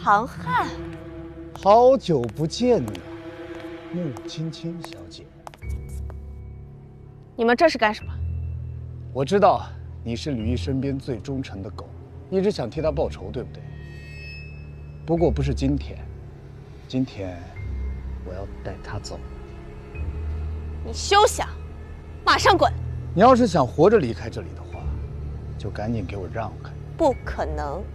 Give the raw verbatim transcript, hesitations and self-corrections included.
唐汉， 好久不见呐，穆青青小姐。 你们这是干什么？ 我知道你是吕毅身边最忠诚的狗，一直想替他报仇，对不对？不过不是今天，今天我要带他走。 你休想，马上滚！ 你要是想活着离开这里的话，就赶紧给我让开。 不可能。